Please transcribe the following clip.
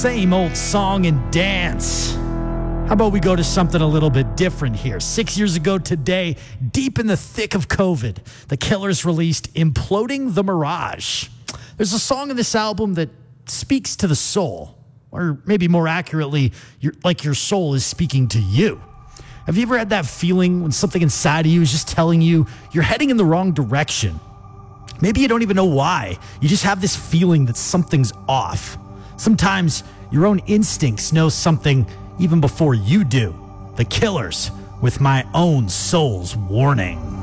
Same old song and dance. How about we go to something a little bit different here? 6 years ago today, deep in the thick of COVID, the Killers released Imploding the Mirage. There's a song in this album that speaks to the soul, or maybe more accurately, your soul is speaking to you. Have you ever had that feeling when something inside of you is just telling you you're heading in the wrong direction? Maybe you don't even know why. You just have this feeling that something's off. Sometimes your own instincts know something even before you do. The Killers with My Own Soul's Warning.